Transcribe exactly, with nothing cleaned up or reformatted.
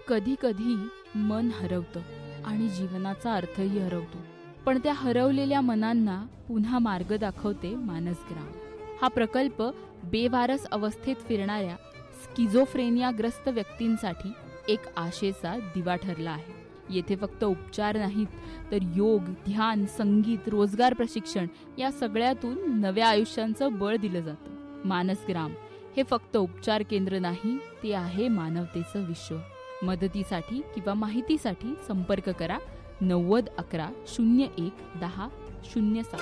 कधी कधी मन हरवतं आणि जीवनाचा अर्थही हरवतो, पण त्या हरवलेल्या मनांना पुन्हा मार्ग दाखवते मानसग्राम. हा प्रकल्प बेवारस अवस्थेत फिरणाऱ्या स्किझोफ्रेनियाग्रस्त व्यक्तींसाठी एक आशेचा दिवा ठरला आहे. येथे फक्त उपचार नाहीत, तर योग, ध्यान, संगीत, रोजगार प्रशिक्षण या सगळ्यातून नव्या आयुष्यांचं बळ दिलं जातं. मानसग्राम हे फक्त उपचार केंद्र नाही, ते आहे मानवतेचं विश्व. मदतीसाठी किंवा माहितीसाठी संपर्क करा नव्वद अकरा शून्य एक दहा शून्य सात.